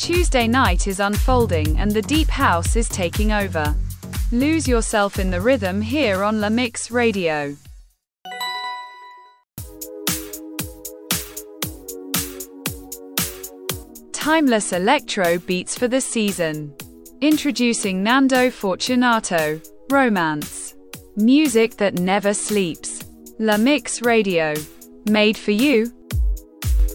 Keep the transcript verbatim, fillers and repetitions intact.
Tuesday night is unfolding and the deep house is taking over. Lose yourself in the rhythm here on La Mix Radio. Timeless electro beats for the season. Introducing Nando Fortunato, Romance. Music that never sleeps. La Mix Radio. Made for you.